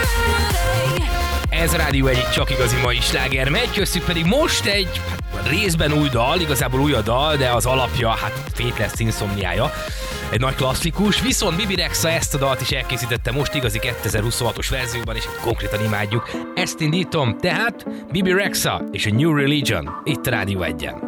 Ez a Rádió egyik csak igazi mai sláger megy, köztük pedig most egy részben új dal, igazából új a dal, de az alapja, Faithless Insomniája, egy nagy klasszikus, viszont Bibi Rexha ezt a dalt is elkészítette most igazi 2026-os verzióban, és konkrétan imádjuk. Ezt indítom, tehát Bibi Rexha és a New Religion, itt a Rádió 1-en.